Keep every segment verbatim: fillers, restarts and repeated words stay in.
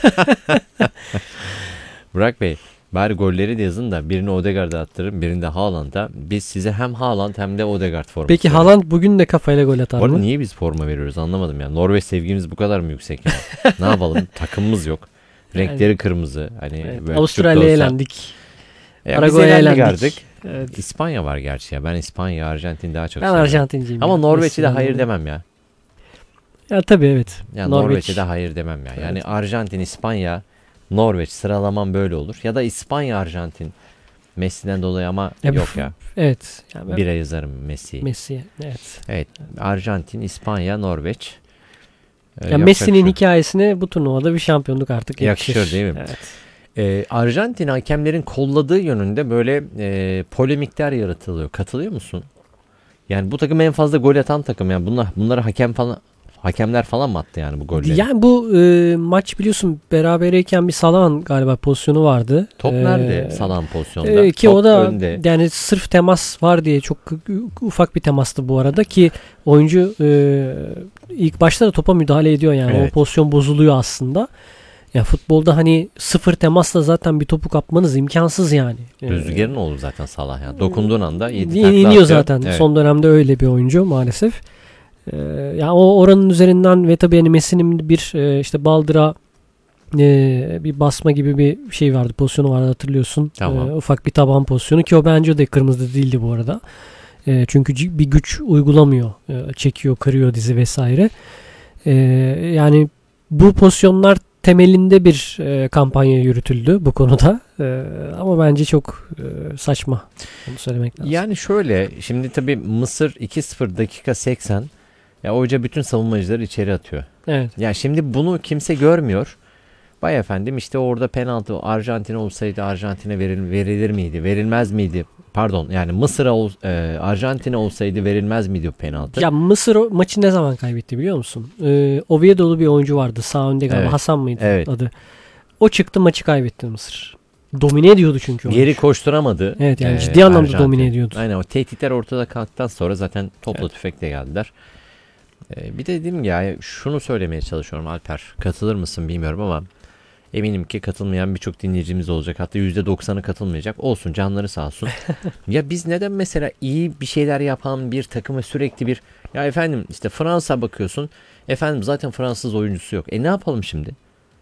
Burak Bey, bari golleri de yazın da birini Odegaard'a attırın, birini de Haaland'a. Biz size hem Haaland hem de Odegaard forması. Peki Haaland bugün de kafayla gol atar Bu arada mı? niye biz forma veriyoruz anlamadım ya. Norveç sevgimiz bu kadar mı yüksek yani? Ne yapalım? Takımımız yok. Renkleri yani, kırmızı. Hani evet, Avustralya'ya eğlendik. E, Paraguay'a eğlendik. Artık. Evet. İspanya var gerçi ya. Ben İspanya, Arjantin daha çok ben seviyorum. Ben Arjantinciyim. Ama Norveç'e de hayır demem ya. Ya tabii evet. Ya Norveç... Norveç'e de hayır demem ya. Yani evet. Arjantin, İspanya, Norveç sıralamam böyle olur. Ya da İspanya, Arjantin. Messi'den dolayı ama ya yok ya. Evet. Yani ben... Bire yazarım Messi'yi. Messi'ye evet. Evet. Arjantin, İspanya, Norveç. Ee, ya Messi'nin hikayesine bu turnuvada bir şampiyonluk artık yakışır. Yakışır değil mi? Evet. Ee, Arjantin hakemlerin kolladığı yönünde böyle e, polemikler yaratılıyor. Katılıyor musun? Yani bu takım en fazla gol atan takım. Yani bunlar bunları hakem falan hakemler falan mı attı yani bu golleri? Yani bu e, maç biliyorsun berabereyken bir Salah'ın galiba pozisyonu vardı. Top ee, nerede Salah'ın pozisyonda? E, ki Top o da önde. Yani sırf temas var diye çok ufak bir temastı bu arada ki oyuncu e, ilk başta da topa müdahale ediyor yani evet. O pozisyon bozuluyor aslında. Ya futbolda hani sıfır temasla zaten bir topu kapmanız imkansız yani. Rüzgarın olur zaten Salah ya. Dokunduğun anda yedi takla iniyor atıyor. zaten. Evet. Son dönemde öyle bir oyuncu maalesef. Ee, yani o oranın üzerinden ve tabii yani Messi'nin bir e, işte baldıra e, bir basma gibi bir şey vardı. Pozisyonu vardı hatırlıyorsun. Tamam. E, ufak bir taban pozisyonu ki o bence de kırmızı değildi bu arada. E, çünkü bir güç uygulamıyor. E, çekiyor, kırıyor dizi vesaire. E, yani bu pozisyonlar temelinde bir e, kampanya yürütüldü bu konuda. E, ama bence çok e, saçma. Onu söylemek lazım. Yani şöyle şimdi tabii Mısır iki sıfır dakika seksen ya hoca bütün savunmacıları içeri atıyor. Evet. Ya şimdi bunu kimse görmüyor. Vay efendim işte orada penaltı Arjantin olsaydı Arjantin'e veril, verilir miydi? Verilmez miydi? Pardon yani Mısır'a ol, e, Arjantin'e olsaydı verilmez miydi penaltı? Ya Mısır o maçı ne zaman kaybetti biliyor musun? Ee, Oviedo'lu bir oyuncu vardı sağ önde galiba evet. Hasan mıydı evet. adı? O çıktı maçı kaybetti Mısır. Domine ediyordu çünkü oyuncu. Geri koşturamadı. Evet yani ciddi e, anlamda Arjantin. Domine ediyordu. Aynen o tehditler ortada kalktıktan sonra zaten topla evet. tüfekle geldiler. Ee, bir de dedim ya şunu söylemeye çalışıyorum Alper. Katılır mısın bilmiyorum ama eminim ki katılmayan birçok dinleyicimiz olacak. Hatta yüzde doksanı katılmayacak. Olsun canları sağ olsun. Ya biz neden mesela iyi bir şeyler yapan bir takımı sürekli bir ya efendim işte Fransa bakıyorsun. Efendim zaten Fransız oyuncusu yok. E ne yapalım şimdi?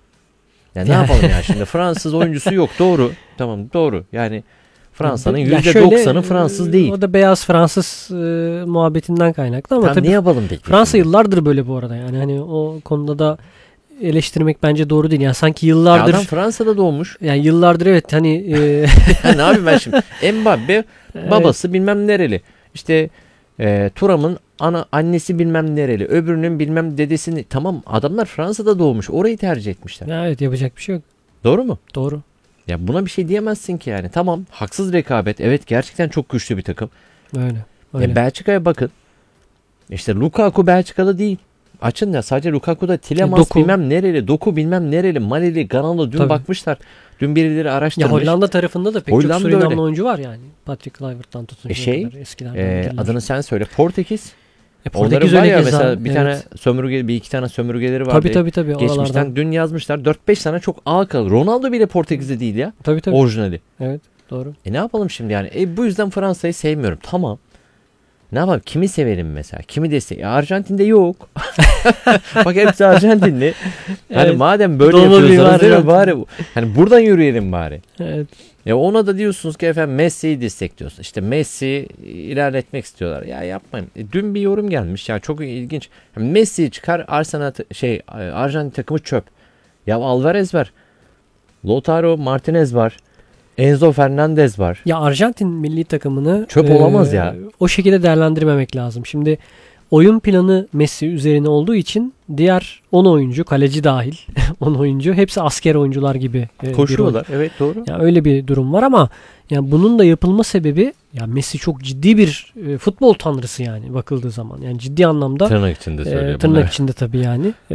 Ya ne yapalım ya şimdi? Fransız oyuncusu yok. Doğru. Tamam doğru. Yani Fransa'nın yüzde doksanı Fransız değil. O da beyaz Fransız e, muhabbetinden kaynaklı ama Tam tabii ne yapalım peki? Fransa şimdi? Yıllardır böyle bu arada. Yani hani o konuda da eleştirmek bence doğru değil. Yani sanki yıllardır... Ya adam Fransa'da doğmuş. Yani yıllardır evet hani... E... ne yapayım ben şimdi? Mbappe babası evet. bilmem nereli. İşte e, Thuram'ın ana annesi bilmem nereli. Öbürünün bilmem dedesini... Tamam adamlar Fransa'da doğmuş. Orayı tercih etmişler. Ya evet yapacak bir şey yok. Doğru mu? Doğru. Ya buna bir şey diyemezsin ki yani. Tamam haksız rekabet. Evet gerçekten çok güçlü bir takım. Öyle. öyle. E, Belçika'ya bakın. İşte Lukaku Belçikalı değil. Açın ya sadece Lukaku'da Tielemans Doku. bilmem nereli, Doku bilmem nereli, Malili, Ganalo dün Tabii. bakmışlar. Dün birileri araştırmış. Ya Hollanda tarafında da pek Hollanda çok Surinamlı oyuncu var yani. Patrick Kluivert'tan tutun. E şey, e, adını sen söyle. Portekiz. E, Portekiz Onların var ya keza, mesela bir evet. tane sömürge, bir iki tane sömürgeleri vardı. Tabii tabii tabii. Geçmişten oralardan. Dün yazmışlar. dört beş tane çok ağ kalır. Ronaldo bile Portekiz'de değil ya. Tabii tabii. Orijinali. Evet doğru. E ne yapalım şimdi yani? E bu yüzden Fransa'yı sevmiyorum. Tamam. Ne yapalım? Kimi sevelim mesela? Kimi destek? Arjantin'de yok. Bak hepsi Arjantinli. Hani evet. madem böyle Doğru yapıyorsanız değil mi bari? Hani buradan yürüyelim bari. Evet. Ya ona da diyorsunuz ki efendim Messi'yi destekliyorsun. İşte Messi ilerletmek istiyorlar. Ya yapmayın. E, dün bir yorum gelmiş ya çok ilginç. Messi çıkar Arsenal şey Arjantin takımı çöp. Ya Alvarez var. Lautaro Martinez var. Enzo Fernandez var. Ya Arjantin milli takımını çöp e, olamaz ya. O şekilde değerlendirmemek lazım. Şimdi oyun planı Messi üzerine olduğu için diğer on oyuncu, kaleci dahil on oyuncu hepsi asker oyuncular gibi. E, Koşuyorlar. Evet doğru. Ya öyle bir durum var ama yani bunun da yapılma sebebi ya Messi çok ciddi bir e, futbol tanrısı yani bakıldığı zaman. Yani ciddi anlamda tırnak içinde söylüyor. E, tırnak bunu. içinde tabii yani. E,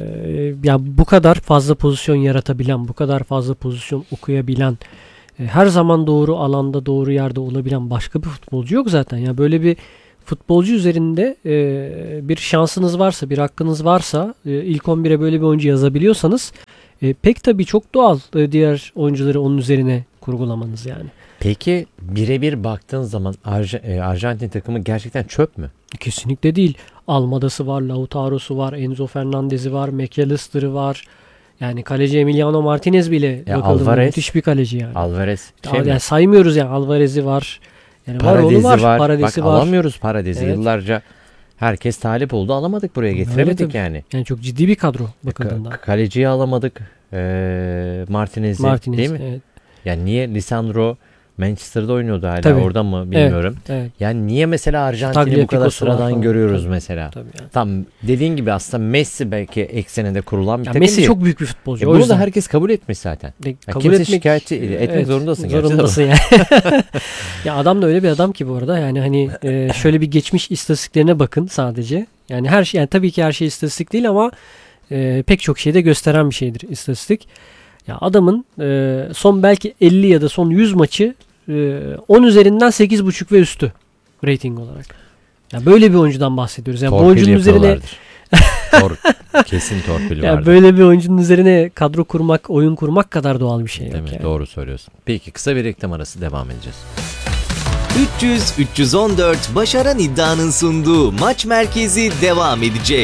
ya bu kadar fazla pozisyon yaratabilen, bu kadar fazla pozisyon okuyabilen, her zaman doğru alanda doğru yerde olabilen başka bir futbolcu yok zaten. Ya yani böyle bir futbolcu üzerinde e, bir şansınız varsa, bir hakkınız varsa, e, ilk on bire böyle bir oyuncu yazabiliyorsanız E, pek tabii çok doğal e, diğer oyuncuları onun üzerine kurgulamanız yani. Peki birebir baktığın zaman Arj- e, Arjantin takımı gerçekten çöp mü? Kesinlikle değil. Almada'sı var, Lautaro'su var, Enzo Fernandez'i var, McAllister'ı var. Yani kaleci Emiliano Martinez bile Ya bakıldığında Alvarez- müthiş bir kaleci yani. Alvarez şey yani mi? saymıyoruz yani Alvarez'i var. Yani var Paradezi oğlu var, var. Paradesi Bak var. alamıyoruz Paradesi. Evet. Yıllarca herkes talip oldu. Alamadık buraya. Öyle Getiremedik tabii. yani. Yani çok ciddi bir kadro Ka- bakıldığında. kaleciyi alamadık. Ee, Martinez'i Martinez, değil mi? evet. Yani niye Lisandro Manchester'da oynuyordu hala Tabii. orada mı bilmiyorum. Evet. Yani niye mesela Arjantin'i bu kadar Tagliafico'su var sıradan falan. görüyoruz Tabii. mesela. Tabii yani. Tam dediğin gibi aslında Messi belki ekseninde kurulan bir Ya takım Messi değil. çok büyük bir futbolcu. E o bunu yüzden. da herkes kabul etmiş zaten. De- Ya kabul kimse etmek şikayetçi etmek evet, zorundasın. gerçi de. Zorundasın yani. Ya adam da öyle bir adam ki bu arada. Yani hani e, şöyle bir geçmiş istatistiklerine bakın sadece. Yani her şey, yani tabii ki her şey istatistik değil ama e, pek çok şeyde gösteren bir şeydir istatistik. Ya adamın e, son belki elli ya da son yüz maçı e, on üzerinden sekiz buçuk ve üstü rating olarak. Ya böyle bir oyuncudan bahsediyoruz. Yani bu Torpil oyuncunun üzerine yapıyorlardır. Tor- kesin torpil ya vardır. böyle bir oyuncunun üzerine kadro kurmak, oyun kurmak kadar doğal bir şey yok. Değil mi? Yani. Doğru söylüyorsun. Peki kısa bir reklam arası devam edeceğiz. üç yüz üç yüz on dört Başaran İddia'nın sunduğu Maç Merkezi devam edecek.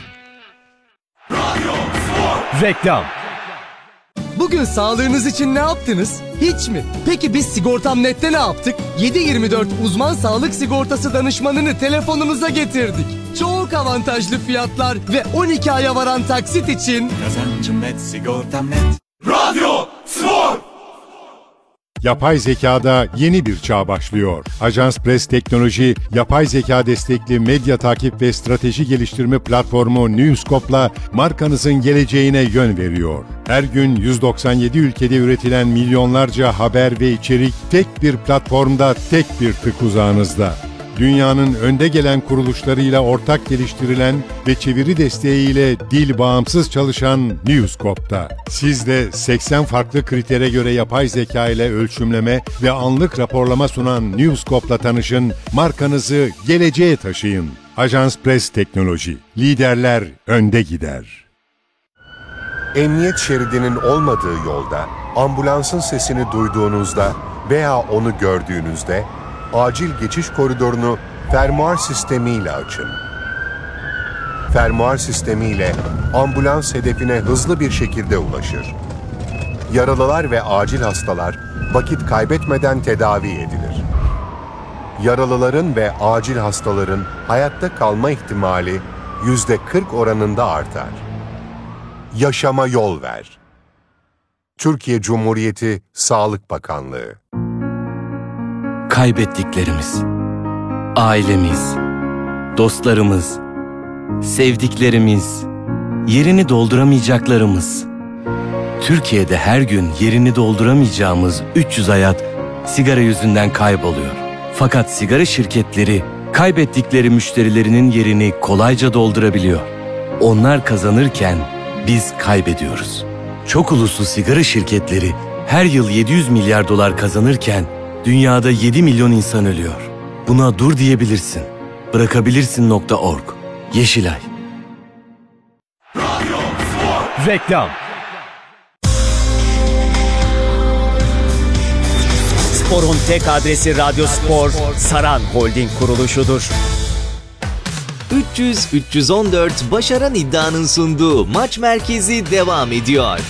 Reklam. Bugün sağlığınız için ne yaptınız? Hiç mi? Peki biz Sigortam Net'te ne yaptık? yedi yirmi dört uzman sağlık sigortası danışmanını telefonunuza getirdik. Çok avantajlı fiyatlar ve on iki aya varan taksit için Kazancım net, sigortam net. Radyo Spor! Yapay zekada yeni bir çağ başlıyor. Ajans Press Teknoloji, yapay zeka destekli medya takip ve strateji geliştirme platformu Newscope'la markanızın geleceğine yön veriyor. Her gün yüz doksan yedi ülkede üretilen milyonlarca haber ve içerik tek bir platformda, tek bir tık uzağınızda. Dünyanın önde gelen kuruluşlarıyla ortak geliştirilen ve çeviri desteğiyle dil bağımsız çalışan Newscope'da. Siz de seksen farklı kritere göre yapay zeka ile ölçümleme ve anlık raporlama sunan Newscope'la tanışın, markanızı geleceğe taşıyın. Ajans Press Teknoloji, liderler önde gider. Emniyet şeridinin olmadığı yolda, ambulansın sesini duyduğunuzda veya onu gördüğünüzde, acil geçiş koridorunu fermuar sistemiyle açın. Fermuar sistemiyle ambulans hedefine hızlı bir şekilde ulaşır. Yaralılar ve acil hastalar vakit kaybetmeden tedavi edilir. Yaralıların ve acil hastaların hayatta kalma ihtimali yüzde kırk oranında artar. Yaşama yol ver. Türkiye Cumhuriyeti Sağlık Bakanlığı. Kaybettiklerimiz, ailemiz, dostlarımız, sevdiklerimiz, yerini dolduramayacaklarımız. Türkiye'de her gün yerini dolduramayacağımız üç yüz hayat sigara yüzünden kayboluyor. Fakat sigara şirketleri kaybettikleri müşterilerinin yerini kolayca doldurabiliyor. Onlar kazanırken biz kaybediyoruz. Çok uluslu sigara şirketleri her yıl yedi yüz milyar dolar kazanırken dünyada yedi milyon insan ölüyor. Buna dur diyebilirsin. Bırakabilirsin nokta org. Yeşilay. reklam. Spor'un tek adresi Radyo Spor, Saran Holding kuruluşudur. üç yüz üç yüz on dört Başaran İddia'nın sunduğu Maç Merkezi devam ediyor.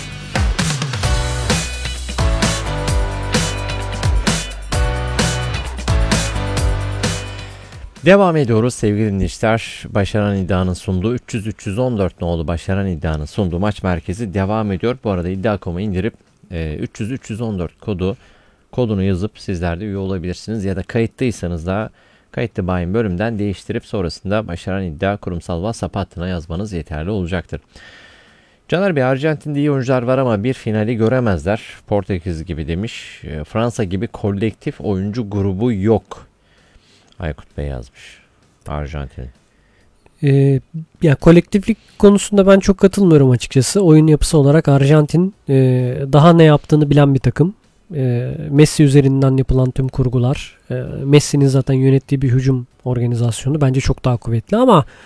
Devam ediyoruz sevgili dinleyiciler. Başaran İddia'nın sunduğu üç yüz üç yüz on dört nolu Başaran İddia'nın sunduğu Maç Merkezi devam ediyor. Bu arada iddia nokta com'u indirip e, üç yüz üç yüz on dört kodu kodunu yazıp sizler de üye olabilirsiniz. Ya da kayıtlıysanız da kayıtlı bayim bölümden değiştirip sonrasında Başaran İddia kurumsal WhatsApp hattına yazmanız yeterli olacaktır. Caner Bey, Arjantin'de iyi oyuncular var ama bir finali göremezler. Portekiz gibi demiş. E, Fransa gibi kolektif oyuncu grubu yok. Aykut Bey yazmış. Arjantin. Ee, ya kolektiflik konusunda ben çok katılmıyorum açıkçası. Oyun yapısı olarak Arjantin e, daha ne yaptığını bilen bir takım. E, Messi üzerinden yapılan tüm kurgular, e, Messi'nin zaten yönettiği bir hücum organizasyonu bence çok daha kuvvetli ama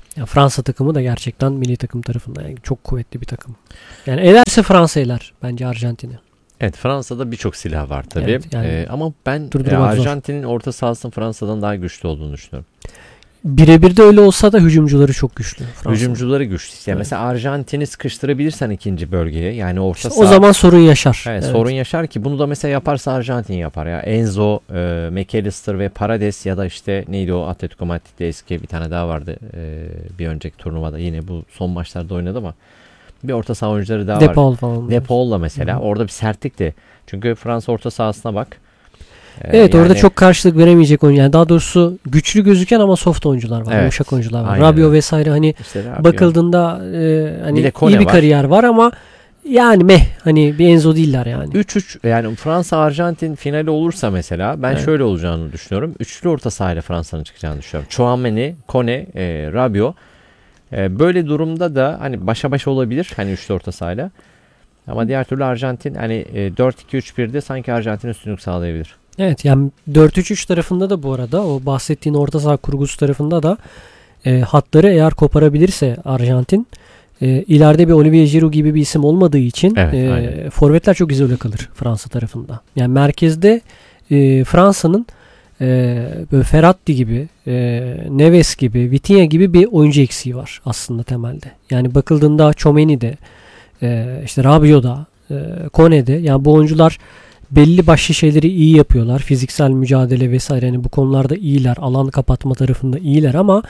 Ya Fransa takımı da gerçekten milli takım tarafından yani çok kuvvetli bir takım. Yani elerse Fransa eler bence Arjantin'i. Evet, Fransa'da birçok silah var tabii. Evet, yani ee, ama ben e, durdurmak zor. Arjantin'in orta sahasının Fransa'dan daha güçlü olduğunu düşünüyorum. Birebir de öyle olsa da hücumcuları çok güçlü. Fransa'nın. Hücumcuları güçlü. Yani Evet. mesela Arjantin'i sıkıştırabilirsen ikinci bölgeye, yani orta İşte saha. o zaman sorun yaşar. Evet, Evet. sorun yaşar ki bunu da mesela yaparsa Arjantin yapar ya. Enzo, e, McAllister ve Paredes ya da işte neydi o Atletico Madrid'de eski bir tane daha vardı. E, bir önceki turnuvada yine bu son maçlarda oynadı ama bir orta saha oyuncuları daha var. Depol falan. Depol'la mesela Hı-hı. orada bir sertlik de. Çünkü Fransa orta sahasına bak. E, Evet yani, orada çok karşılık veremeyecek oyuncu. Yani daha doğrusu güçlü gözüken ama soft oyuncular var. Evet, Yumuşak oyuncular var. aynen Rabio öyle. vesaire hani işte Rabio. bakıldığında e, hani Bir de Kone iyi bir var. kariyer var ama yani meh hani bir Enzo değiller yani. üç üç yani Fransa Arjantin finali olursa mesela ben Evet. şöyle olacağını düşünüyorum. Üçlü orta sahayla Fransa'nın çıkacağını düşünüyorum. Chouameni, Kone, e, Rabiot. E, böyle durumda da hani başa baş olabilir hani üçlü orta sahayla. Ama diğer türlü Arjantin hani e, dört iki üç birde sanki Arjantin üstünlük sağlayabilir. Evet yani dört üç üç tarafında da bu arada o bahsettiğin orta saha kurgusu tarafında da e, hatları eğer koparabilirse Arjantin e, ileride bir Olivier Giroud gibi bir isim olmadığı için Evet, e, aynen. forvetler çok izole kalır Fransa tarafında. Yani merkezde e, Fransa'nın e, böyle Ferrati gibi, e, Neves gibi, Vitinha gibi bir oyuncu eksiği var aslında temelde. Yani bakıldığında Tchouaméni'de, e, işte Rabiot'da, e, Kone'de yani bu oyuncular belli başlı şeyleri iyi yapıyorlar. Fiziksel mücadele vesaire hani bu konularda iyiler. Alan kapatma tarafında iyiler ama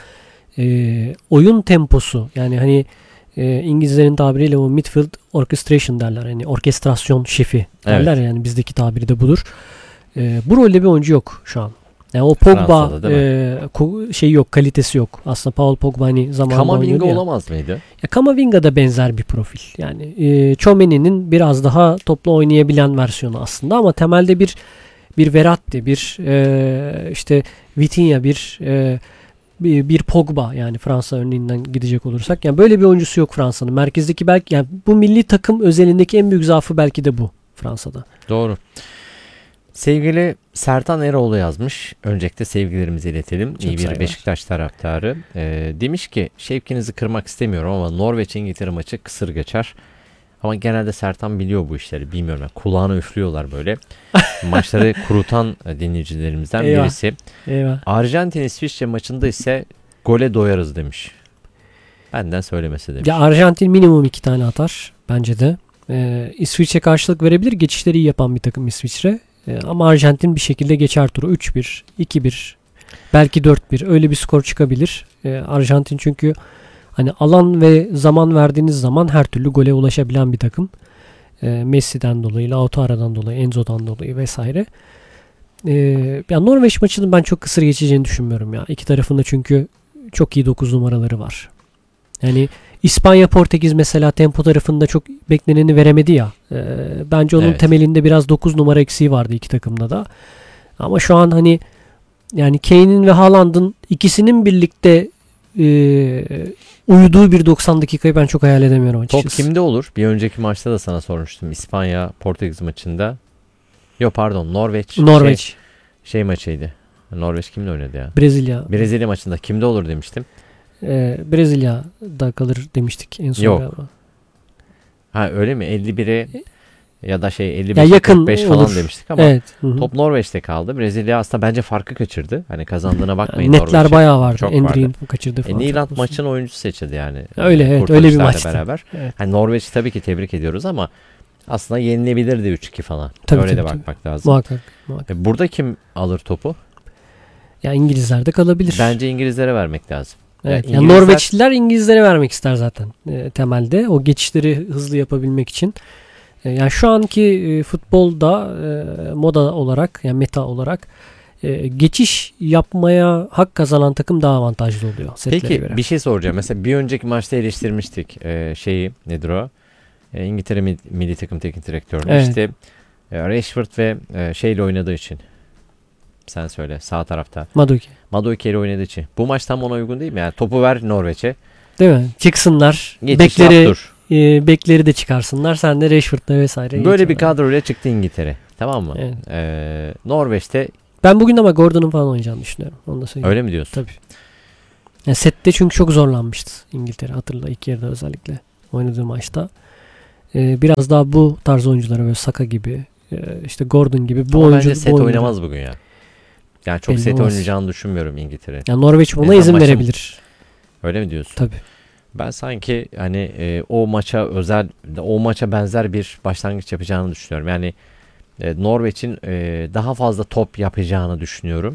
e, oyun temposu yani hani e, İngilizlerin tabiriyle o midfield orchestration derler. Yani orkestrasyon şefi derler Evet. yani bizdeki tabiri de budur. E, bu rolde bir oyuncu yok şu an. Yani o Pogba Fransa'da değil e, ko- şey yok, kalitesi yok. Aslında Paul Pogba hani zamanında Kamavinga oynuyordu ya. olamaz mıydı? Ya Kamavinga da benzer bir profil. Yani e, Tchouaméni'nin biraz daha toplu oynayabilen versiyonu aslında ama temelde bir bir Verratti, bir e, işte Vitinha, bir, e, bir bir Pogba yani Fransa örneğinden gidecek olursak. Yani böyle bir oyuncusu yok Fransa'nın. Merkezdeki belki yani bu milli takım özelindeki en büyük zaafı belki de bu Fransa'da. Doğru. Sevgili Sertan Eroğlu yazmış. Öncelikle sevgilerimizi iletelim. Çok İyi bir saygılar. Beşiktaş taraftarı. Ee, demiş ki şevkinizi kırmak istemiyorum ama Norveç İngiltere maçı kısır geçer. Ama genelde Sertan biliyor bu işleri. Bilmiyorum. Yani kulağına üflüyorlar böyle. Maçları kurutan dinleyicilerimizden Eyvah. birisi. Eyvah. Arjantin İsviçre maçında ise gole doyarız demiş. Benden söylemesi demiş. Ya Arjantin minimum iki tane atar bence de. Ee, İsviçre karşılık verebilir. Geçişleri iyi yapan bir takım İsviçre. Ee, ama Arjantin bir şekilde geçer turu. üç bir, iki bir, belki dört bir öyle bir skor çıkabilir. Ee, Arjantin çünkü hani alan ve zaman verdiğiniz zaman her türlü gole ulaşabilen bir takım. Ee, Messi'den dolayı, Lautara'dan dolayı, Enzo'dan dolayı vesaire. Ee, ya Norveç maçının ben çok kısır geçeceğini düşünmüyorum ya. İki tarafında çünkü çok iyi dokuz numaraları var. Yani İspanya, Portekiz mesela tempo tarafında çok bekleneni veremedi ya. Ee, bence onun Evet. temelinde biraz dokuz numara eksiği vardı iki takımda da. Ama şu an hani yani Kane'in ve Haaland'ın ikisinin birlikte e, uyuduğu bir doksan dakikayı ben çok hayal edemiyorum açıkçası. Top kimde olur? Bir önceki maçta da sana sormuştum. İspanya Portekiz maçında. Yok pardon Norveç. Norveç, Şey, şey maçıydı. Norveç kimle oynadı ya? Brezilya. Brezilya maçında kimde olur demiştim. Ee, Brezilya'da kalır demiştik en son Yok. galiba. Ha öyle mi? elli bire ya da şey elli Ya beş yakın kırk beş falan olur. demiştik ama Evet. hı hı. top Norveç'te kaldı. Brezilya aslında bence farkı kaçırdı. Hani kazandığına bakmayın Yani netler Norveç'e. bayağı vardı. Çok Endri'nin kaçırdığı E, falan. Nyland çok maçın oyuncusu seçildi yani. Öyle, evet, öyle bir Kurtarışlarla maçtı. beraber. Evet. Hani Norveç'i tabii ki tebrik ediyoruz ama aslında yenilebilirdi üç iki falan. Tabii, öyle de tabii, bakmak lazım. Muhakkak. muhakkak. E, Burada kim alır topu? Ya İngilizler de kalabilir. Bence İngilizlere vermek lazım. Evet. Yani Yani İngilizler- Norveçliler İngilizlere vermek ister zaten e, temelde. O geçişleri hızlı yapabilmek için. E, yani şu anki e, futbolda e, moda olarak yani meta olarak e, geçiş yapmaya hak kazanan takım daha avantajlı oluyor setlere Peki göre. bir şey soracağım. Mesela bir önceki maçta eleştirmiştik e, şeyi nedir o? E, İngiltere milli, milli takım teknik direktörünü. Evet. İşte e, Rashford ve e, şeyle oynadığı için. Sen söyle sağ tarafta. Madueke. Madueke ile oynadığı için. Bu maç tam ona uygun değil mi? Yani topu ver Norveç'e. Değil mi? Çıksınlar. Geçiş Bekleri, yap dur. e, bekleri de çıkarsınlar. Sen de Rashford'la vesaire. Böyle bir geçiyorlar. kadroyla çıktı İngiltere. Tamam mı? Evet. E, Norveç'te Ben bugün ama Gordon'un falan oynayacağını düşünüyorum. Onu da söyleyeyim. öyle mi diyorsun? Tabii. Yani sette çünkü çok zorlanmıştı İngiltere, hatırla ilk yarıda özellikle oynadığı maçta. Ee, biraz daha bu tarz oyunculara böyle Saka gibi, işte Gordon gibi bu ama oyuncu bence set bu oyuncu oynamaz bugün ya. Yani çok belli set olmaz. oynayacağını düşünmüyorum İngiltere. Yani Norveç buna Mesela izin maçın- verebilir. Öyle mi diyorsun? Tabii. Ben sanki hani e, o maça özel, o maça benzer bir başlangıç yapacağını düşünüyorum. Yani e, Norveç'in e, daha fazla top yapacağını düşünüyorum.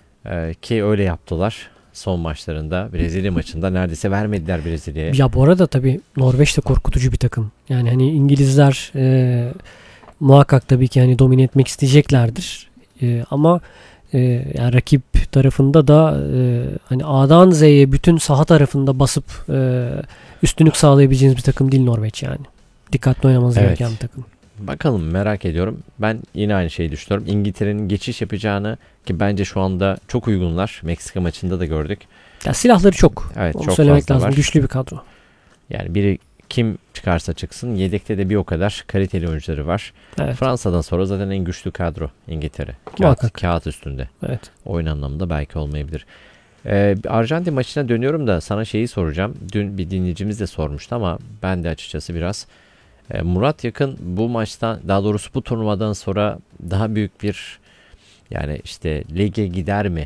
E, ki öyle yaptılar son maçlarında. Brezilya maçında neredeyse vermediler Brezilya'ya. Ya bu arada tabii Norveç de korkutucu bir takım. Yani hani İngilizler e, muhakkak tabii ki hani domine etmek isteyeceklerdir. E, ama e, yani rakip tarafında da e, hani A'dan Z'ye bütün saha tarafında basıp e, üstünlük sağlayabileceğiniz bir takım değil Norveç yani. Dikkatli oynamanız Evet. gereken bir takım. Bakalım, merak ediyorum. Ben yine aynı şeyi düşünüyorum. İngiltere'nin geçiş yapacağını, ki bence şu anda çok uygunlar. Meksika maçında da gördük. Ya silahları çok. Evet, Onu çok söylemek fazla lazım. var. Güçlü bir kadro. Yani biri kim çıkarsa çıksın, yedekte de bir o kadar kaliteli oyuncuları var. Evet. Fransa'dan sonra zaten en güçlü kadro İngiltere. Kağıt, Muhakkak. kağıt üstünde. Evet. Oyun anlamında belki olmayabilir. Ee, Arjantin maçına dönüyorum da sana şeyi soracağım. Dün bir dinleyicimiz de sormuştu ama ben de açıkçası biraz. Ee, Murat Yakın bu maçtan, daha doğrusu bu turnuvadan sonra daha büyük bir, yani işte lige gider mi?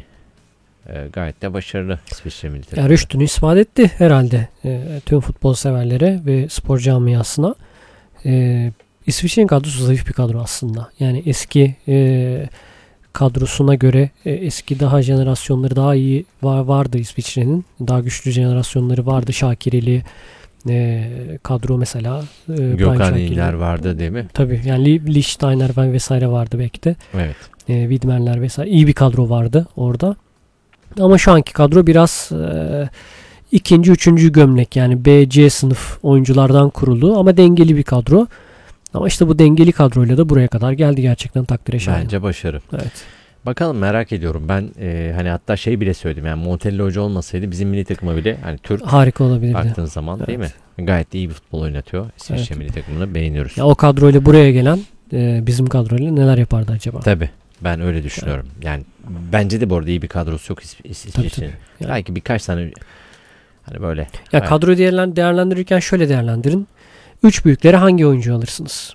Ee, gayet de başarılı İsviçre milli takımı. Ya rüştünü ispat etti herhalde e, tüm futbol severlere ve spor camiasına. E, İsviçre'nin kadrosu zayıf bir kadro aslında. Yani eski e, kadrosuna göre e, eski daha jenerasyonları daha iyi var, vardı İsviçre'nin. Daha güçlü jenerasyonları vardı. Şakireli e, kadro mesela. E, Brian Gökhan Şakirli. İnler vardı değil mi? Tabii yani Li- Lichtsteiner vesaire vardı belki de. Evet. E, Widmerler vesaire. İyi bir kadro vardı orada. Ama şu anki kadro biraz e, ikinci, üçüncü gömlek yani B, C sınıf oyunculardan kurulu ama dengeli bir kadro. Ama işte bu dengeli kadroyla da buraya kadar geldi, gerçekten takdire şayan. Bence başarı. Evet. Bakalım, merak ediyorum. Ben e, hani hatta şey bile söyledim, yani Montella Hoca olmasaydı bizim milli takıma bile, hani Türk Harika olabilirdi. baktığın zaman değil mi? Gayet de iyi bir futbol oynatıyor. İsviçre Evet. milli takımını beğeniyoruz. Ya o kadroyla buraya gelen e, bizim kadroyla neler yapardı acaba? Tabii. Ben öyle düşünüyorum. Yani bence de bu arada iyi bir kadrosu yok İs- İs- Tabii, İsviçre'nin. tabii. Yani- Belki birkaç tane hani böyle. Ya Evet. kadroyu değerlen- değerlendirirken şöyle değerlendirin. Üç büyüklere hangi oyuncu alırsınız?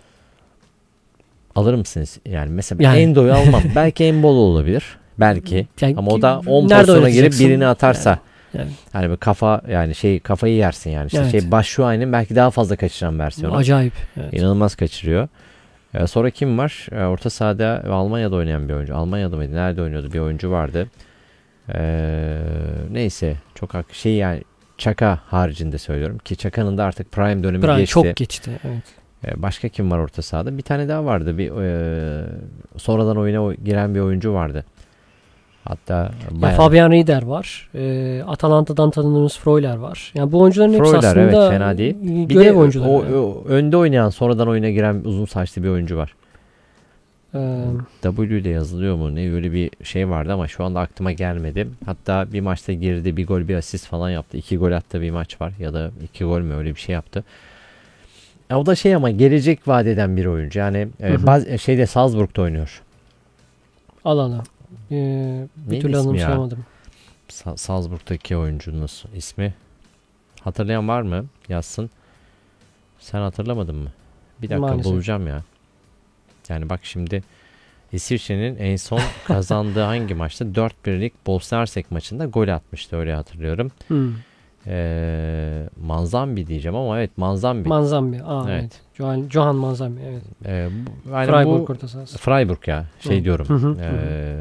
Alır mısınız? Yani mesela Yani- Endo'yu almam. Belki Embolo olabilir. Belki. Yani Ama o da on nerede pozisyona girip oynatacaksın? birini atarsa. Yani, yani Hani böyle kafa, yani şey, kafayı yersin yani. İşte Evet. şey, Batshuayi'nin belki daha fazla kaçıran versiyonu. acayip. Evet. İnanılmaz kaçırıyor. Ee, sonra kim var? Ee, orta sahada Almanya'da oynayan bir oyuncu. Almanya'da mıydı? Nerede oynuyordu? Bir oyuncu vardı. Ee, neyse. Çok hak şey yani, Çaka haricinde söylüyorum ki Çaka'nın da artık prime dönemi Brian geçti. çok geçti. Evet. Ee, başka kim var orta sahada? Bir tane daha vardı. Bir e, sonradan oyuna oy- giren bir oyuncu vardı. Hatta Ya bayağı Fabian Rieder var. E, Atalanta'dan tanıdığımız Freuler var. Yani bu oyuncuların hepsi Freuler, aslında evet, fena değil. Bir görev de oyuncuları. o, yani. o önde oynayan, sonradan oyuna giren uzun saçlı bir oyuncu var. Ee, W ile yazılıyor mu ne, öyle bir şey vardı ama şu anda aklıma gelmedi. Hatta bir maçta girdi, bir gol bir asist falan yaptı. İki gol attı bir maç var, ya da iki gol mü, öyle bir şey yaptı. Ya o da şey, ama gelecek vaat eden bir oyuncu. Yani e, Hı hı. bazı şeyde Salzburg'da oynuyor. Alana. Ee, bir Neydi türlü ismi ya? anımsayamadım. Sa- Salzburg'daki oyuncunun ismi. Hatırlayan var mı? Yazsın. Sen hatırlamadın mı? Bir dakika, Maalesef. bulacağım ya. Yani bak şimdi, İsviçre'nin en son kazandığı hangi maçta? dört birlik Bosna Hersek maçında gol atmıştı, öyle hatırlıyorum. Hmm. Ee, Manzambi diyeceğim ama evet, Manzambi. Manzambi. Aa, Evet. evet. Johan, Johan Manzambi. Evet. Ee, bu, yani Freiburg bu orta sahası. Freiburg ya, şey Hı. diyorum. Hı hı, hı hı. Ee,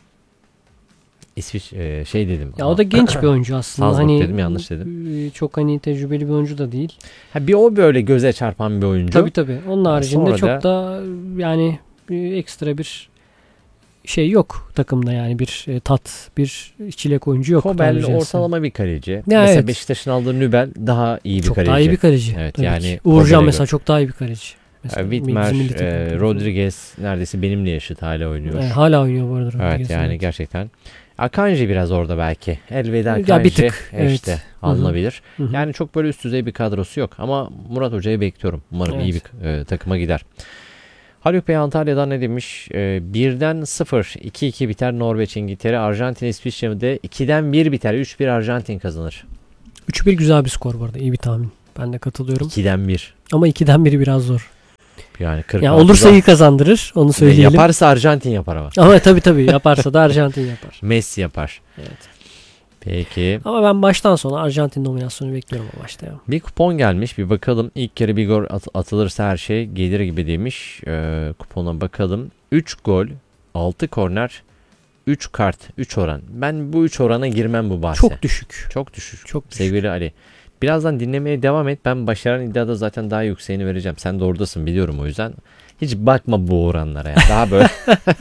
İsviç e, şey dedim. Ya o da genç bir oyuncu aslında. Salzburg hani dedim, yanlış dedim. e, Çok hani tecrübeli bir oyuncu da değil. Ha, bir o böyle göze çarpan bir oyuncu. Tabii tabii. Onun haricinde Sonra çok da- da yani e, ekstra bir şey yok takımda, yani bir e, tat, bir çilek oyuncu yok. Kobel tabiri caizse. ortalama bir kaleci. Ya mesela evet. Beşiktaş'ın aldığı Nübel daha iyi bir Çok kaleci. daha iyi bir kaleci. Evet, tabii yani ki. Kobel'e Uğurcan göre. mesela çok daha iyi bir kaleci. Mesela Ee, Widmer, bizim milli e, takımda. Rodriguez neredeyse benimle yaşıt, hala oynuyor. Evet, hala oynuyor bu arada. Evet, Rodriguez, yani evet. gerçekten. Akanji biraz orada belki. Elveda Ya Akanji bir tık, evet. işte Hı hı. alınabilir. Hı hı. Yani çok böyle üst düzey bir kadrosu yok ama Murat Hoca'yı bekliyorum. Umarım Evet. iyi bir e, takıma gider. Haluk Bey Antalya'dan ne demiş? Ee, birden sıfır, iki iki biter Norveç, İngiltere, Arjantin, İsviçre'de ikiden bir biter. üç bir Arjantin kazanır. üç bir güzel bir skor bu arada. İyi bir tahmin. Ben de katılıyorum. ikiden bir. Ama ikiden biri biraz zor. Yani kırk Ya olursa iyi kazandırır. Onu söyleyelim. Yaparsa Arjantin yapar ama. Ama tabii tabii yaparsa da Arjantin yapar. Messi yapar. Evet. Peki. Ama ben baştan sona Arjantin nominasyonu bekliyorum o maçta ya. Bir kupon gelmiş. Bir bakalım. İlk kere bir gol at- atılırsa her şey gelir gibi demiş. Ee, kupona bakalım. üç gol, altı korner, üç kart, üç oran. Ben bu üç orana girmem bu bahse. Çok düşük. Çok düşük. Çok düşük. Sevgili Ali. Birazdan dinlemeye devam et. Ben başaran iddiada zaten daha yükseğini vereceğim. Sen de oradasın biliyorum o yüzden. Hiç bakma bu oranlara ya. Daha böyle.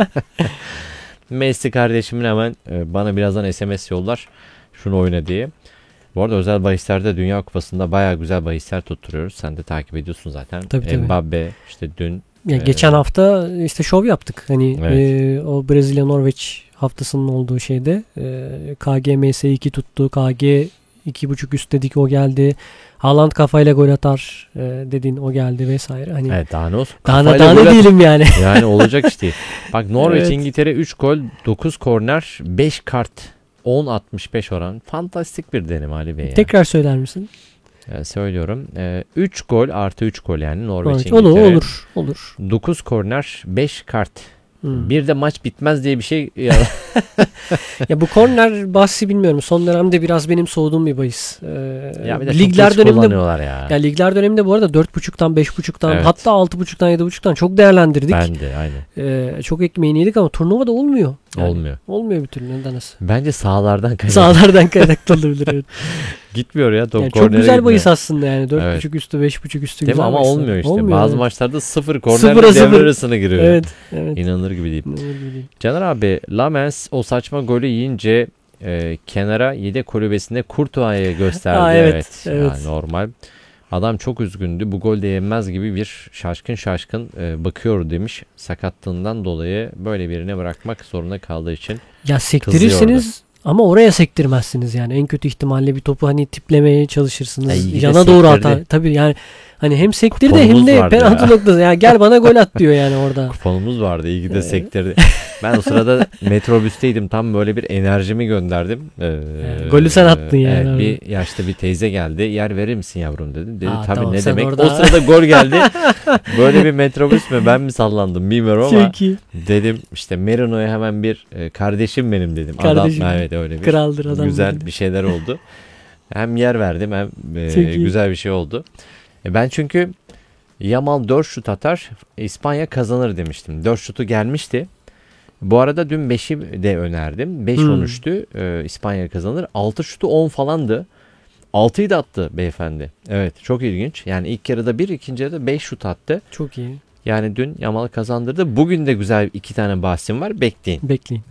Messi kardeşimin hemen e, bana birazdan S M S yollar. Şunu oyna diye. Bu arada özel bahislerde Dünya Kupası'nda bayağı güzel bahisler tutturuyoruz. Sen de takip ediyorsun zaten. Tabii, tabii. Mbappe işte dün. Ya e, geçen hafta işte şov yaptık. Hani Evet. e, o Brezilya Norveç haftasının olduğu şeyde e, K G M S iki tuttu. K G iki buçuk üst dedik o geldi. Haaland kafayla gol atar e, dedin o geldi vesaire. Hani Evet daha ne olsun. daha, Kafayla daha gol ne at- diyelim yani. Yani olacak işte. Bak Norveç Evet. İngiltere üç gol, dokuz korner, beş kart, on altmış beş oran. Fantastik bir denem Ali Bey ya. Tekrar söyler misin? Ee, söylüyorum. Ee, üç gol artı üç gol yani Norveç Evet, İngiltere. olur olur olur. dokuz korner, beş kart. Hmm. Bir de maç bitmez diye bir şey. Ya, Ya bu korner bahsi bilmiyorum. Son dönemde biraz benim soğuduğum bir bahis. Ee, ya bir de ligler çok geç döneminde kullanıyorlar ya. ya ligler döneminde bu arada dört buçuktan beş buçuktan Evet. hatta altı buçuktan yedi buçuktan çok değerlendirdik. Ben de aynen. Ee, çok ekmeğini yedik ama turnuvada olmuyor. Yani Olmuyor. Olmuyor bir türlü nedense. Bence sahalardan kaynaklı. Sağlardan kaynaklı olabilir. Evet. Gitmiyor ya top Yani kornere çok güzel gitmiyor. bahis aslında yani. dört Evet. buçuk üstü beş buçuk üstü Değil mi? güzel Ama bahisler. olmuyor işte. Olmuyor, Bazı evet. maçlarda sıfır Sıfıra kornerle devre sıfır. arasına giriyor. Evet. evet. İnanılır gibi değil. İnanılır gibi değil. Caner abi Lamens o saçma golü yiyince e, kenara yedek kulübesinde Courtois'a gösterdi. Aa, evet, Yani evet. normal. Adam çok üzgündü. Bu gol de yenmez gibi bir şaşkın şaşkın e, bakıyor demiş. Sakatlığından dolayı böyle birine bırakmak zorunda kaldığı için. Ya sektirirsiniz ama oraya sektirmezsiniz yani. En kötü ihtimalle bir topu hani tiplemeye çalışırsınız. Ya iyi de Yana doğru sektirdi. atar. Tabii yani hani hem sektirdi Kuponumuz hem de vardı penaltı ya. noktası. Ya gel bana gol at diyor yani orada. Kuponumuz vardı. İyi ki de Evet. sektirdi. Ben o sırada metrobüsteydim. Tam böyle bir enerjimi gönderdim. Ee, golü sen attın yani evet, orada. bir yaşlı bir teyze geldi. Yer verir misin yavrum dedi. Dedi Aa, tabii tamam, ne sen demek. orada- O sırada gol geldi. Böyle bir metrobüs mü ben mi sallandım bilmiyorum ama Çok iyi. dedim işte Merino'ya hemen bir e, kardeşim benim dedim. Kardeşim. Adam, evet öyle bir Kraldır adam. güzel dedi. bir şeyler oldu. Hem yer verdim hem e, Çok iyi. güzel bir şey oldu. E, ben çünkü Yamal dört şut atar İspanya kazanır demiştim. dört şutu gelmişti. Bu arada dün beşi de önerdim. beş on Hmm. üçtü. E, İspanya kazanır. altı şutu on falandı. altıyı da attı beyefendi. Evet çok ilginç. Yani ilk yarıda bir, ikinci yarıda beş şut attı. Çok iyi. Yani dün Yamal kazandırdı. Bugün de güzel iki tane bahsim var. Bekleyin. Bekleyin.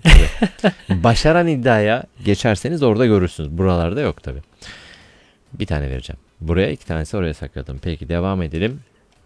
Başaran iddiaya geçerseniz orada görürsünüz. Buralarda yok tabi. Bir tane vereceğim. Buraya iki tanesi oraya sakladım. Peki devam edelim.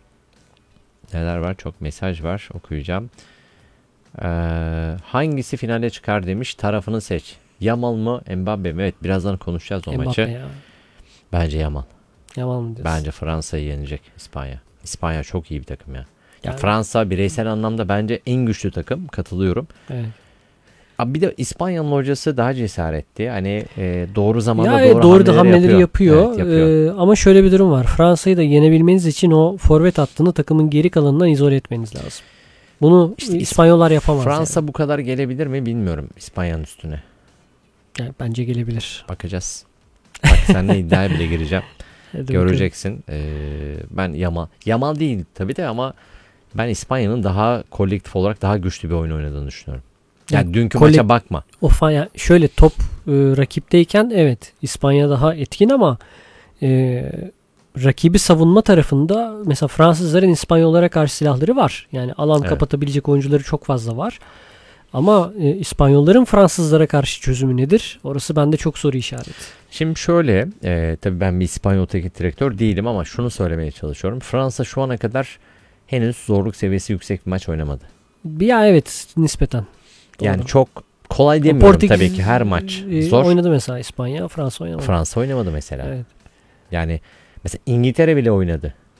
Neler var? Çok mesaj var. Okuyacağım. Ee, hangisi finale çıkar demiş. Tarafını seç. Yamal mı? Mbappe mi? Evet birazdan konuşacağız o Mbappe maçı. ya. Bence Yamal. Yamal mı diyorsun? Bence Fransa'yı yenecek İspanya. İspanya çok iyi bir takım ya. Ya Yani- Fransa bireysel anlamda bence en güçlü takım. Katılıyorum. Evet. Abi bir de İspanya'nın hocası daha cesaretli. Hani e, doğru zamanda Ya doğru, evet, doğru da hamleleri hamleleri yapıyor. Evet, yapıyor. Ee, ama şöyle bir durum var. Fransa'yı da yenebilmeniz için o forvet hattını takımın geri kalanından izole etmeniz lazım. Bunu İşte İspanyollar yapamaz. Fransa yani. bu kadar gelebilir mi bilmiyorum İspanya'nın üstüne. Yani bence gelebilir. Bakacağız. Bak seninle iddiaya bile gireceğim. Hadi bakalım. Göreceksin. Ee, ben Yamal. Yamal değil tabii de ama ben İspanya'nın daha kolektif olarak daha güçlü bir oyun oynadığını düşünüyorum. Yani Ya, dünkü kolek- maça bakma. O fa- yani şöyle top e, rakipteyken evet İspanya daha etkin ama e, rakibi savunma tarafında mesela Fransızların İspanyollara karşı silahları var. Yani alan Evet. kapatabilecek oyuncuları çok fazla var. Ama e, İspanyolların Fransızlara karşı çözümü nedir? Orası bende çok soru işareti. Şimdi şöyle e, tabii ben bir İspanyol teknik direktör değilim ama şunu söylemeye çalışıyorum. Fransa şu ana kadar henüz zorluk seviyesi yüksek bir maç oynamadı. Bir ya evet nispeten. Doğru. Yani çok kolay demiyorum Portekiz, tabii ki her maç e, zor. Oynadı mesela İspanya, Fransa oynamadı. Fransa oynamadı mesela. Evet. Yani mesela İngiltere bile oynadı.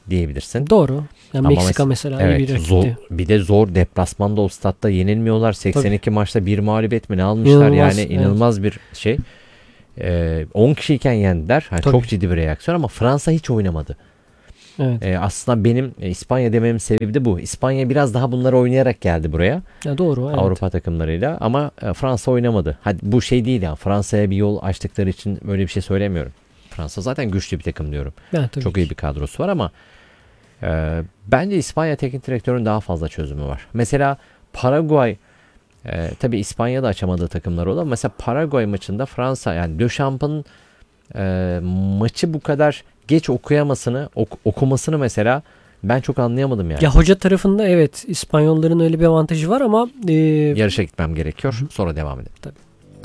diyebilirsin. Doğru. Yani Ama Meksika mes- mesela evet, iyi bir rakipti. zor, bir de zor deplasmanda o statta yenilmiyorlar. seksen iki Tabii. maçta bir mağlubiyet mi ne almışlar İnanılmaz, yani evet. inanılmaz bir şey. Ee, on kişiyken yendiler. Yani çok ciddi bir reaksiyon ama Fransa hiç oynamadı. Evet. Ee, aslında benim e, İspanya dememin sebebi de bu. İspanya biraz daha bunları oynayarak geldi buraya. Ya doğru. Evet. Avrupa takımlarıyla ama e, Fransa oynamadı. Hadi bu şey değil ya. Fransa'ya bir yol açtıkları için böyle bir şey söylemiyorum. Fransa zaten güçlü bir takım diyorum. Ya, tabii Çok ki. iyi bir kadrosu var ama e, bence İspanya teknik direktörün daha fazla çözümü var. Mesela Paraguay e, tabii İspanya'da açamadığı takımlar oldu ama mesela Paraguay maçında Fransa yani Dechamps'ın e, maçı bu kadar geç okuyamasını ok- okumasını mesela ben çok anlayamadım yani. Ya hoca tarafında evet İspanyolların öyle bir avantajı var ama e, Yarışa gitmem gerekiyor. Sonra devam edelim. Tabii.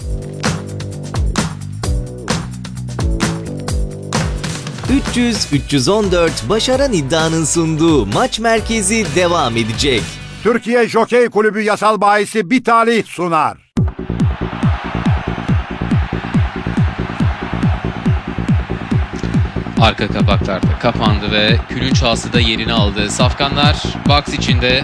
üç yüz üç yüz on dört Başaran İddia'nın sunduğu Maç Merkezi devam edecek. Türkiye Jokey Kulübü yasal bahisi bir talih sunar. Arka kapaklar da kapandı ve külünç ağası da yerini aldı. Safkanlar box içinde.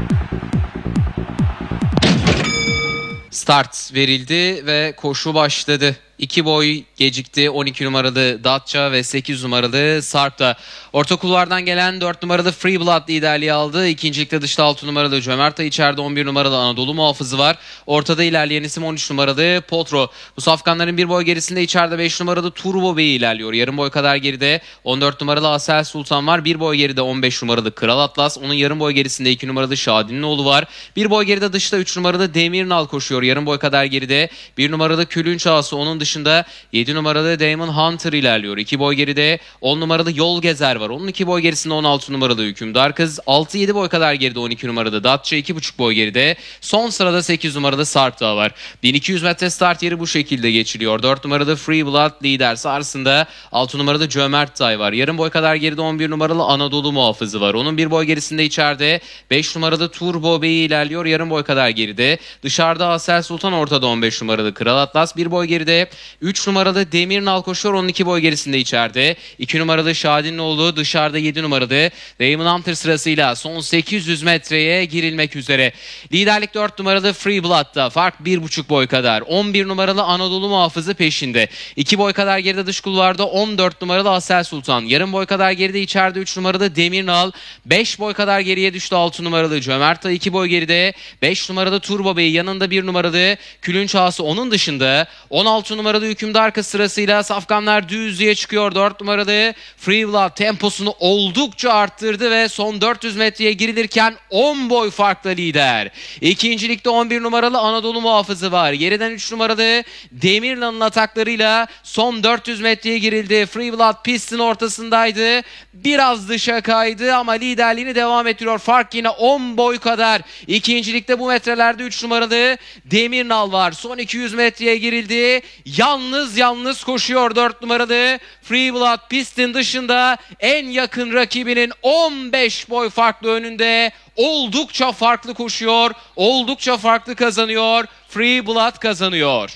Start verildi ve koşu başladı. İki boy gecikti. on iki numaralı Datça ve sekiz numaralı Sarp da. Orta kulvardan gelen dört numaralı Free Blood liderliği aldı. İkincilikte dışta altı numaralı Cömert'a, içeride on bir numaralı Anadolu Muhafızı var. Ortada ilerleyen isim on üç numaralı Potro. Bu safkanların bir boy gerisinde içeride beş numaralı Turbo Bey ilerliyor. Yarım boy kadar geride on dört numaralı Asel Sultan var. Bir boy geride on beş numaralı Kral Atlas. Onun yarım boy gerisinde iki numaralı Şadinlioğlu var. Bir boy geride dışta üç numaralı Demirnal koşuyor. Yarım boy kadar geride bir numaralı Külünç Ağası. Onun dışında yedi numaralı Damon Hunter ilerliyor. iki boy geride on numaralı Yol Gezer var. Onun iki boy gerisinde on altı numaralı Hükümdar Kız. altı yedi boy kadar geride on iki numaralı Datça. iki buçuk boy geride. Son sırada sekiz numaralı Sarp Dağı var. bin iki yüz metre start yeri bu şekilde geçiliyor. dört numaralı Free Blood lider. Sarsında altı numaralı Cömert Day var. Yarım boy kadar geride on bir numaralı Anadolu Muhafızı var. Onun bir boy gerisinde içeride beş numaralı Turbo Bey ilerliyor. Yarım boy kadar geride. Dışarıda Asel Sultan, ortada on beş numaralı Kral Atlas. Bir boy geride üç numaralı Demirnal koşuyor. on iki boy gerisinde içeride. iki numaralı Şadinlioğlu, dışarıda yedi numaralı Damon Hunter sırasıyla son sekiz yüz metreye girilmek üzere. Liderlik dört numaralı Free Blood'da. Fark bir buçuk boy kadar. on bir numaralı Anadolu Muhafızı peşinde. iki boy kadar geride dış kulvarda on dört numaralı Asel Sultan. Yarım boy kadar geride içeride üç numaralı Demirnal. beş boy kadar geriye düştü altı numaralı Cömert'ta. iki boy geride beş numaralı Turbo Bey, yanında bir numaralı Külünç Ağası. Onun dışında on altı numaralı Hükümdar Kız sırasıyla safkanlar düzlüğe çıkıyor. dört numaralı Free Blood temposunu oldukça arttırdı ve son dört yüz metreye girilirken on boy farklı lider. İkincilikte on bir numaralı Anadolu Muhafızı var. Geriden üç numaralı Demirnal'ın ataklarıyla son dört yüz metreye girildi. Free Blood pistin ortasındaydı. Biraz dışa kaydı ama liderliğini devam ettiriyor. Fark yine on boy kadar. İkincilikte bu metrelerde üç numaralı Demirnal var. Son iki yüz metreye girildi. Yalnız yalnız koşuyor dört numaralı Free Blood pistin dışında, en yakın rakibinin on beş boy farklı önünde. Oldukça farklı koşuyor. Oldukça farklı kazanıyor. Free Blood kazanıyor.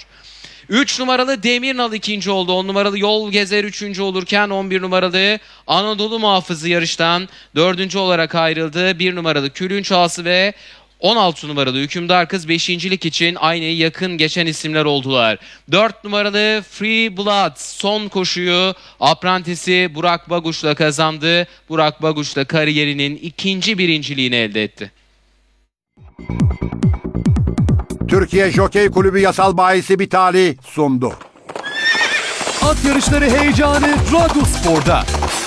üç numaralı Demirnal ikinci oldu. on numaralı Yol Gezer üçüncü olurken on bir numaralı Anadolu Muhafızı yarıştan dördüncü olarak ayrıldı. bir numaralı Külünç Ağası ve on altı numaralı Hükümdar Kız beşincilik için aynı yakın geçen isimler oldular. dört numaralı Free Blood son koşuyu aprantisi Burak Baguş'la kazandı. Burak Baguş'la kariyerinin ikinci birinciliğini elde etti. Türkiye Jokey Kulübü yasal bahisi bir talih sundu. At yarışları heyecanı Radyo Spor'da.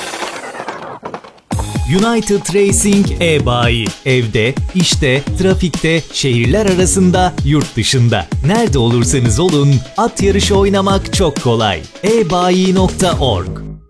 United Racing e-bayi. Evde, işte, trafikte, şehirler arasında, yurt dışında. Nerede olursanız olun, at yarışı oynamak çok kolay. e bayi nokta org.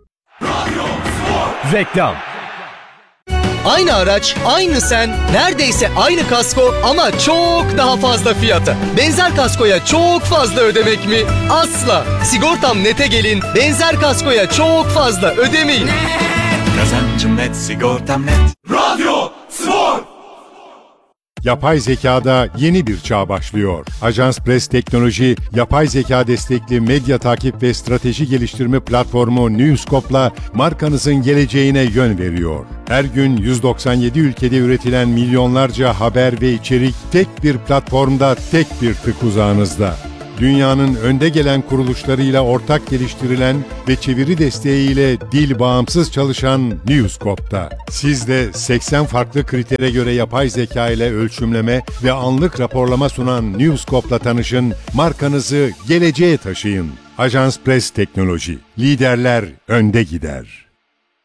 Reklam. Aynı araç, aynı sen, neredeyse aynı kasko ama çok daha fazla fiyata. Benzer kaskoya çok fazla ödemek mi? Asla. Sigortam Net'e gelin, benzer kaskoya çok fazla ödemeyin. Kazancım net, sigortam net. Radyo Spor. Yapay zekada yeni bir çağ başlıyor. Ajans Press Teknoloji, yapay zeka destekli medya takip ve strateji geliştirme platformu Newscope'la markanızın geleceğine yön veriyor. Her gün yüz doksan yedi ülkede üretilen milyonlarca haber ve içerik tek bir platformda, tek bir tık uzağınızda. Dünyanın önde gelen kuruluşlarıyla ortak geliştirilen ve çeviri desteğiyle dil bağımsız çalışan Newscope'da. Siz de seksen farklı kritere göre yapay zeka ile ölçümleme ve anlık raporlama sunan Newscope'la tanışın, markanızı geleceğe taşıyın. Ajans Press Teknoloji, liderler önde gider.